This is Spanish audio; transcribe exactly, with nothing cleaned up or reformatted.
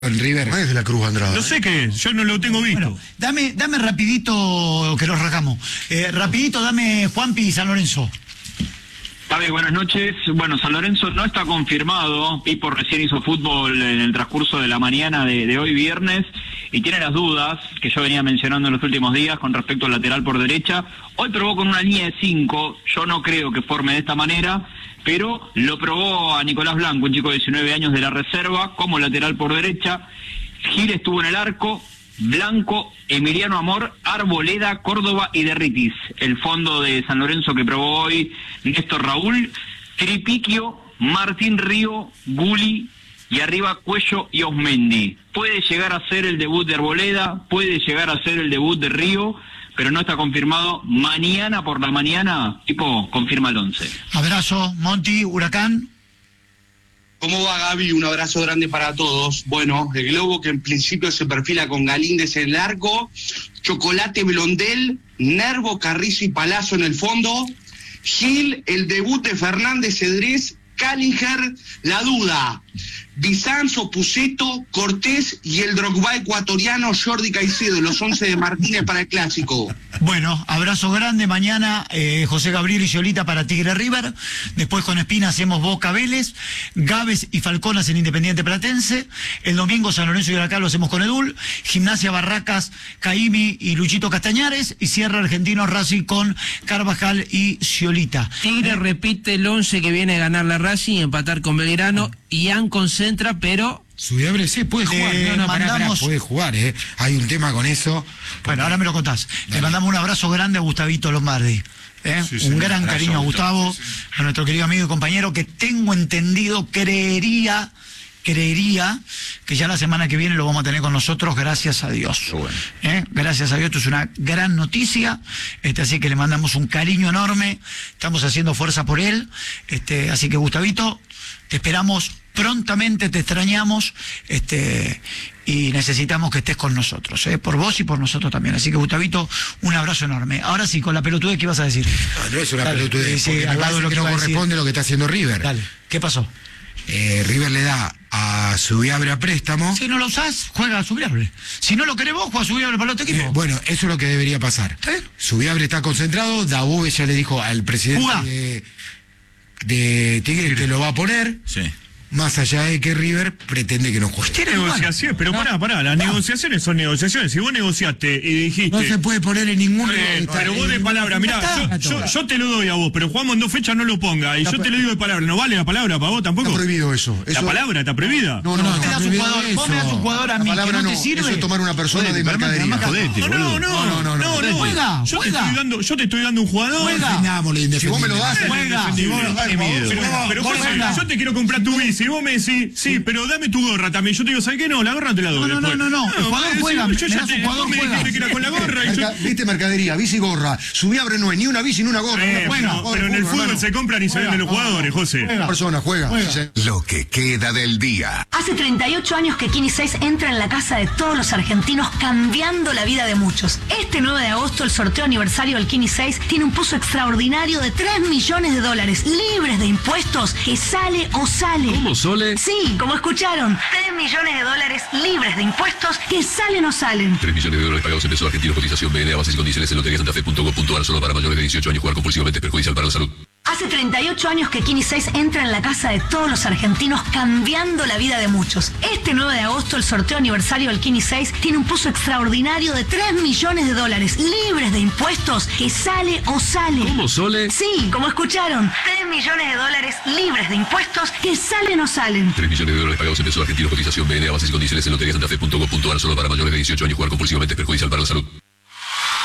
En River. No es de la Cruz Andrada. No sé qué es, yo no lo tengo visto. Bueno, dame, dame rapidito, que los rajamos. Eh, rapidito, dame Juanpi y San Lorenzo. Javi, buenas noches. Bueno, San Lorenzo no está confirmado. Pipo recién hizo fútbol en el transcurso de la mañana de, de hoy viernes y tiene las dudas que yo venía mencionando en los últimos días con respecto al lateral por derecha. Hoy probó con una línea de cinco. Yo no creo que forme de esta manera, pero lo probó a Nicolás Blanco, un chico de diecinueve años de la reserva, como lateral por derecha. Gil estuvo en el arco, Blanco, Emiliano Amor, Arboleda, Córdoba y Derritis. El fondo de San Lorenzo que probó hoy Néstor Raúl, Tripiquio, Martín Río, Guli y arriba Cuello y Osmendi. Puede llegar a ser el debut de Arboleda, puede llegar a ser el debut de Río, pero no está confirmado. Mañana por la mañana, tipo, confirma el once. Abrazo, Monty, Huracán. ¿Cómo va, Gaby? Un abrazo grande para todos. Bueno, el Globo que en principio se perfila con Galíndez en el arco, Chocolate, Blondel, Nervo, Carrizo y Palazzo en el fondo, Gil, el debut de Fernández Cedrés, Callinger, la duda, Bizanzo, Puceto, Cortés y el Drogba ecuatoriano Jordi Caicedo, los once de Martínez para el Clásico. Bueno, abrazo grande. Mañana eh, José Gabriel y Yolita para Tigre River. Después con Espina hacemos Boca Vélez, Gávez y Falconas en Independiente Platense. El domingo San Lorenzo y Huracán lo hacemos con Edul. Gimnasia Barracas, Caimi y Luchito Castañares. Y cierra Argentinos Racing con Carvajal y Yolita. Tigre eh, repite el once que viene a ganar la Racing, empatar con Belgrano. Oh. Ian concentra, pero... Subiabre sí puede jugar, eh, no, no, mandamos... pará, pará, puede jugar, eh. Hay un tema con eso. Bueno, ahora me lo contás. Dale. Le mandamos un abrazo grande a Gustavito Lombardi. ¿eh? Sí, sí, un gran abrazo, cariño a Gustavo, sí, sí. a nuestro querido amigo y compañero, que tengo entendido, creería, creería que ya la semana que viene lo vamos a tener con nosotros, gracias a Dios. Bueno. ¿eh? Gracias a Dios, esto es una gran noticia, este, así que le mandamos un cariño enorme, estamos haciendo fuerza por él, este, así que Gustavito, te esperamos prontamente, te extrañamos, este, y necesitamos que estés con nosotros, ¿eh? Por vos y por nosotros también. Así que, Gustavito, un abrazo enorme. Ahora sí, con la pelotudez, ¿qué ibas a decir? No, no es una Dale, pelotudez, sí, porque al me lado de parece lo que que no iba a corresponde decir. lo que está haciendo River. Dale, ¿qué pasó? Eh, River le da a Subiabre a préstamo. Si no lo usás, juega a Subiabre. Si no lo querés vos, juega a Subiabre para el otro equipo. Eh, bueno, eso es lo que debería pasar. ¿Eh? Subiabre está concentrado, Dabove ya le dijo al presidente Jugá. de, de Tigre que lo va a poner. Sí. Más allá de que River pretende que no juegue. Tiene Negociación, pero pará, pará, las no. negociaciones son negociaciones. Si vos negociaste y dijiste... No se puede poner en ningún... Eh, pero vos de palabra, mirá, yo, yo, yo te lo doy a vos, pero jugamos en dos fechas, no lo ponga. Y yo te lo digo de palabra, ¿no vale la palabra para vos tampoco? Está prohibido eso. ¿La eso... palabra está prohibida? No, no, No, no. te das un jugador, vos me das un jugador a mí La palabra que no, no, te sirve. eso es tomar una persona de mercadería. Jodete, no, no, no, No, no, no, no, no. Juega, Yo te juega. estoy dando, yo te estoy dando un jugador. Juega. Si vos me lo das, Juega. si vos me lo das, Pero, pero José, Juega. yo te quiero comprar tu bici y vos me decís, sí, pero dame tu gorra también. Yo te digo, ¿sabes qué? No, la gorra te la doy. No, no, después. no, no, el jugador sí, juega, Yo me ya das te, un jugador, vos me juega. dijiste que era con la gorra y yo... Merca- Viste mercadería, bici gorra. Subiabre no es ni una bici ni una gorra. Eh, Una pero, persona, pero en el juega, fútbol hermano. se compran y se venden los jugadores, José. Una persona juega. Juega. Sí, sí. Lo que queda del día. Hace treinta y ocho años que Kini seis entra en la casa de todos los argentinos, cambiando la vida de muchos. Este nueve de agosto, el sorteo aniversario del Kini seis tiene un pozo extraordinario de tres millones de dólares, libres de impuestos, que sale o sale. ¿Cómo, Sole? Sí, como escucharon, tres millones de dólares libres de impuestos, que salen o salen. tres millones de dólares pagados en pesos argentinos, cotización B N A, bases y condiciones en lotería santafe punto com punto ar, solo para mayores de dieciocho años. Jugar compulsivamente es perjudicial para la salud. Hace treinta y ocho años que Kini seis entra en la casa de todos los argentinos, cambiando la vida de muchos. Este nueve de agosto, el sorteo aniversario del Kini seis tiene un pozo extraordinario de tres millones de dólares, libres de impuestos, que sale o sale. ¿Cómo, Sole? Sí, como escucharon, tres millones de dólares libres de impuestos, que salen o salen. tres millones de dólares pagados en pesos argentinos, cotización B N A, bases y condiciones en lotería santafe punto com punto ar, solo para mayores de dieciocho años. Jugar compulsivamente es perjudicial para la salud.